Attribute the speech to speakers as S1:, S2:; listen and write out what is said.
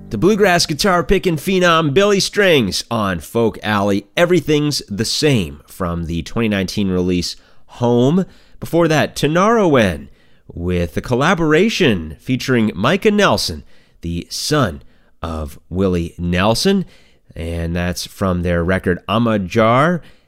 S1: The bluegrass guitar picking phenom Billy Strings on Folk Alley. Everything's the Same from the 2019 release Home. Before that, Tinariwen with a collaboration featuring Micah Nelson, the son of Willie Nelson. And that's from their record Amajar.